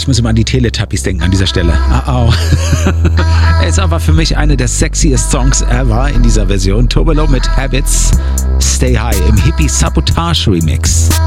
muss immer an die Teletubbies denken an dieser Stelle. Ist aber für mich eine der sexiest Songs ever in dieser Version. Tobelo mit Habits, Stay High im Hippie Sabotage Remix.